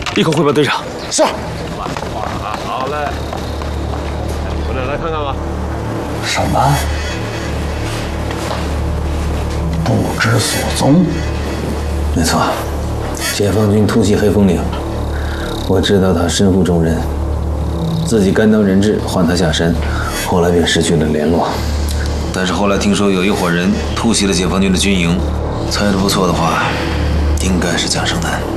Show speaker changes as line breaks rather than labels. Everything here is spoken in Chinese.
立刻汇报队长。
是。
好嘞，我俩来看看吧。
什么？不知所踪？
没错，解放军突袭黑风岭，我知道他身负重任，自己甘当人质换他下山，后来便失去了联络。但是后来听说有一伙人突袭了解放军的军营，猜的不错的话，应该是蒋胜男。